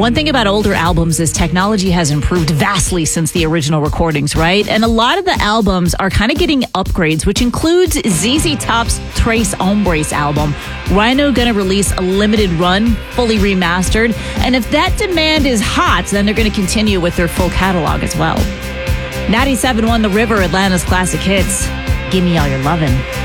One thing about older albums is technology has improved vastly since the original recordings, right? And a lot of the albums are kind of getting upgrades, which includes ZZ Top's Tres Hombres album. Rhino gonna release a limited run, fully remastered. And if that demand is hot, then they're gonna continue with their full catalog as well. 97.1 The River, Atlanta's classic hits. Give me all your lovin'.